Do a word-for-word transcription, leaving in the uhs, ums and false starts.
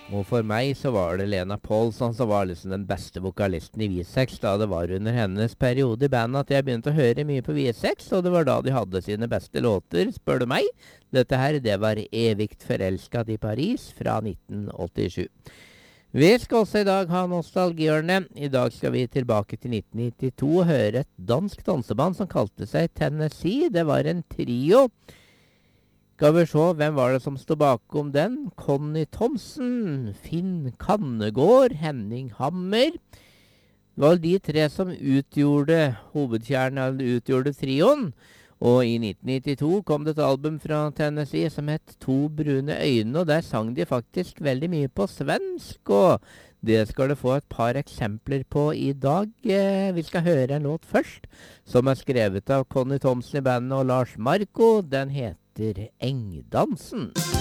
Og for meg så var det Lena Paulsson som var liksom den beste vokalisten i V seks, da det var under hennes periode i bandet at jeg begynte å høre mye på V seks, og det var da de hadde sine beste låter, spør du meg. Dette her, det var Evigt forelsket i Paris fra nitten åttisju. Vi skal også i dag ha nostalgihjørne. I dag skal vi tilbake til nitten nittito og høre et dansk danseband som kalte seg Tennessee. Det var en trio. Skal vi se, hvem var det som stod bakom den? Conny Thomsen, Finn Kannegård, Henning Hammer. Det var de tre som utgjorde hovedkjernen, eller utgjorde trioen. Og i nitten nittito kom det et album fra Tennessee som het To brune øyne, og der sang de faktisk veldig mye på svensk, og det skal du få et par eksempler på i dag. Eh, vi skal høre en låt først, som er skrevet av Conny Thomsen i bandet og Lars Marco. Den heter Engdansen.